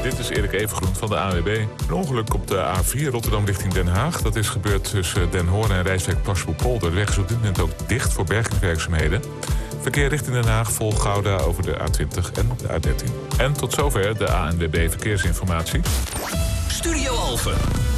Dit is Erik Evengroen van de ANWB. Een ongeluk op de A4 Rotterdam richting Den Haag. Dat is gebeurd tussen Den Hoorn en Rijswijk Plasboepolder. De weg is op dit moment ook dicht voor bergingswerkzaamheden. Verkeer richting Den Haag volgt Gouda over de A20 en de A13. En tot zover de ANWB Verkeersinformatie. Studio Alphen.